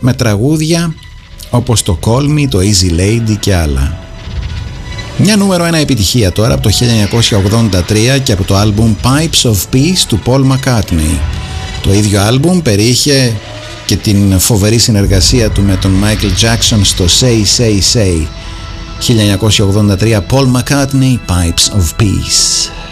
με τραγούδια όπως το Call Me, το Easy Lady και άλλα. Μια νούμερο 1 επιτυχία τώρα από το 1983 και από το άλμπουμ Pipes of Peace του Paul McCartney. Το ίδιο άλμπουμ περιείχε και την φοβερή συνεργασία του με τον Michael Jackson στο Say Say Say. 1983, Paul McCartney, Pipes of Peace.